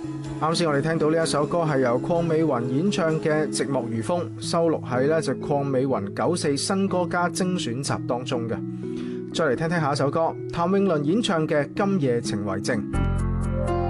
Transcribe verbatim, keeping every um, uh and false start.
啱先我哋聽到呢一首歌係由鄺美雲演唱嘅《寂寞如風》，收錄喺呢就鄺美雲九四新歌加精選集當中嘅。再嚟聽聽下一首歌，譚詠麟演唱嘅《今夜情為證》。